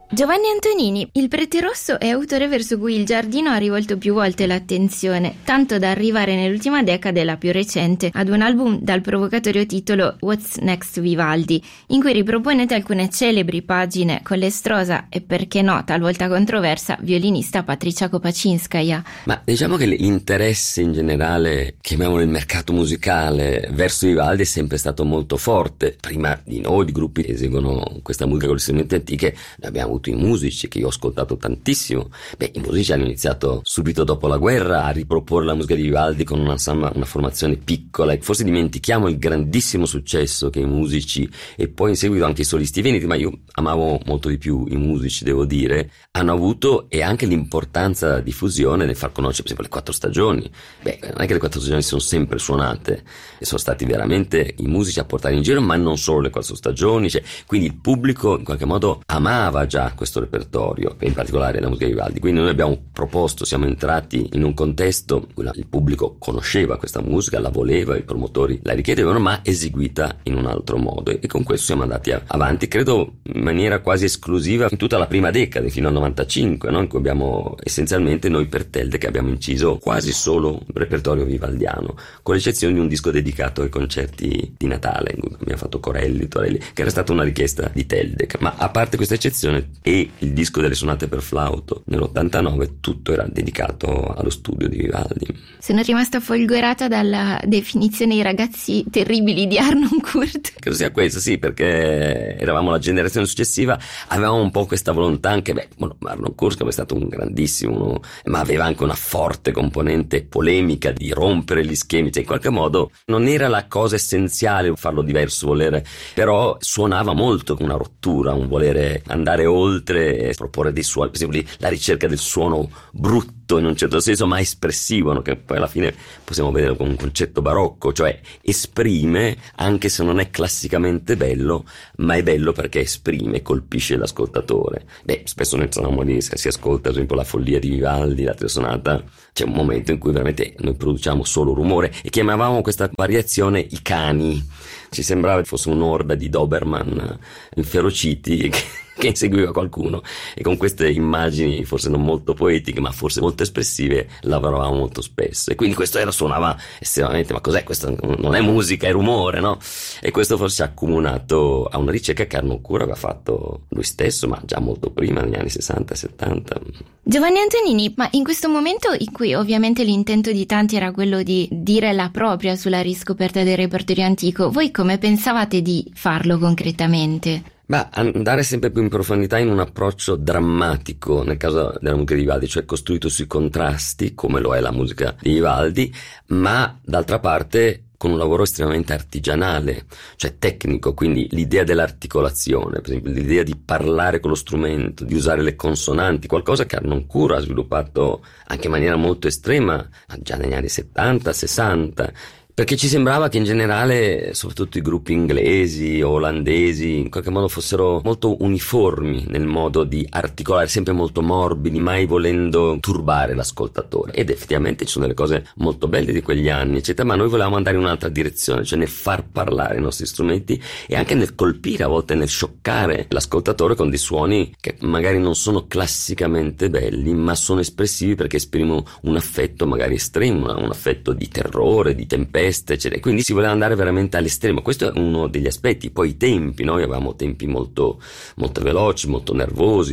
Giovanni Antonini, il Prete Rosso è autore verso cui il Giardino ha rivolto più volte l'attenzione, tanto da arrivare nell'ultima decade, la più recente, ad un album dal provocatorio titolo What's Next Vivaldi, in cui riproponete alcune celebri pagine con l'estrosa e, perché no, talvolta controversa, violinista Patricia Kopaczynskaja. Ma diciamo che l'interesse in generale, chiamiamolo il mercato musicale, verso Vivaldi è sempre stato molto forte. Prima di noi, di gruppi che eseguono questa musica con le strumenti antiche, ne abbiamo avuto i musici, che io ho ascoltato tantissimo. I musici hanno iniziato subito dopo la guerra a riproporre la musica di Vivaldi con una formazione piccola, e forse dimentichiamo il grandissimo successo che i musici e poi in seguito anche i solisti veneti, ma io amavo molto di più i musici, devo dire, hanno avuto, e anche l'importanza della diffusione nel far conoscere, per esempio, le 4 stagioni. Non è che le 4 stagioni sono sempre suonate, e sono stati veramente i musici a portare in giro, ma non solo le 4 stagioni, quindi il pubblico in qualche modo amava già questo repertorio, in particolare la musica di Vivaldi. Quindi noi abbiamo proposto, siamo entrati in un contesto in cui il pubblico conosceva questa musica, la voleva, i promotori la richiedevano, ma eseguita in un altro modo, e con questo siamo andati avanti, credo in maniera quasi esclusiva, in tutta la prima decade fino al 95, no? In cui abbiamo essenzialmente noi per Teldec abbiamo inciso quasi solo un repertorio vivaldiano, con l'eccezione di un disco dedicato ai concerti di Natale, in cui abbiamo fatto Corelli, Torelli, che era stata una richiesta di Teldec. Ma a parte questa eccezione e il disco delle sonate per flauto nell'89, tutto era dedicato allo studio di Vivaldi. Sono rimasta folgorata dalla definizione i ragazzi terribili di Harnoncourt. Credo sia questo, sì, perché eravamo la generazione successiva, avevamo un po' questa volontà anche, Harnoncourt è stato un grandissimo, ma aveva anche una forte componente polemica di rompere gli schemi, in qualche modo non era la cosa essenziale farlo diverso, però suonava molto con una rottura, un volere andare oltre e proporre dei suoni, per esempio la ricerca del suono brutto in un certo senso, ma espressivo, no? Che poi alla fine possiamo vedere come un concetto barocco, cioè esprime, anche se non è classicamente bello, ma è bello perché esprime, colpisce l'ascoltatore. Spesso nel sonamodi si ascolta, ad esempio, la Follia di Vivaldi, la sonata, c'è un momento in cui veramente noi produciamo solo rumore, e chiamavamo questa variazione i cani. Ci sembrava fosse un'orda di Doberman inferociti che inseguiva qualcuno, e con queste immagini forse non molto poetiche ma forse molto espressive lavoravamo molto spesso, e quindi questo suonava estremamente, ma cos'è questo? Non è musica, è rumore, no? E questo forse ha accomunato a una ricerca che Harnoncourt aveva fatto lui stesso, ma già molto prima, negli anni 60 e 70. Giovanni Antonini, ma in questo momento in cui ovviamente l'intento di tanti era quello di dire la propria sulla riscoperta del repertorio antico, voi come pensavate di farlo concretamente? Andare sempre più in profondità in un approccio drammatico nel caso della musica di Vivaldi, cioè costruito sui contrasti, come lo è la musica di Vivaldi, ma d'altra parte con un lavoro estremamente artigianale, cioè tecnico, quindi l'idea dell'articolazione, per esempio l'idea di parlare con lo strumento, di usare le consonanti, qualcosa che Harnoncourt ha sviluppato anche in maniera molto estrema già negli anni 70, 60, perché ci sembrava che in generale, soprattutto i gruppi inglesi o olandesi, in qualche modo fossero molto uniformi nel modo di articolare, sempre molto morbidi, mai volendo turbare l'ascoltatore. Ed effettivamente ci sono delle cose molto belle di quegli anni, eccetera, ma noi volevamo andare in un'altra direzione, cioè nel far parlare i nostri strumenti e anche nel colpire, a volte nel scioccare l'ascoltatore con dei suoni che magari non sono classicamente belli, ma sono espressivi perché esprimono un affetto magari estremo, un affetto di terrore, di tempesta, eccetera. Quindi si voleva andare veramente all'estremo. Questo è uno degli aspetti. Poi i tempi, noi avevamo tempi molto, molto veloci, molto nervosi,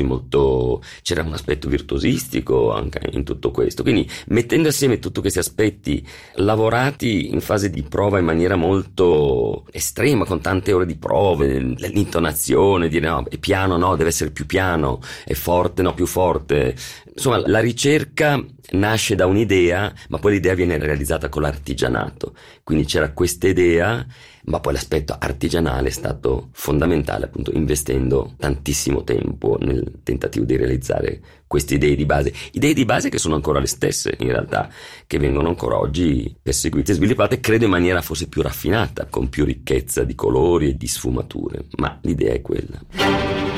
c'era un aspetto virtuosistico anche in tutto questo. Quindi mettendo assieme tutti questi aspetti, lavorati in fase di prova in maniera molto estrema, con tante ore di prove, l'intonazione, dire no, è piano, no, deve essere più piano, è forte, no, più forte. Insomma, la ricerca nasce da un'idea, ma poi l'idea viene realizzata con l'artigianato. Quindi c'era questa idea, ma poi l'aspetto artigianale è stato fondamentale, appunto investendo tantissimo tempo nel tentativo di realizzare queste idee di base che sono ancora le stesse in realtà, che vengono ancora oggi perseguite e sviluppate, credo in maniera forse più raffinata, con più ricchezza di colori e di sfumature, ma l'idea è quella.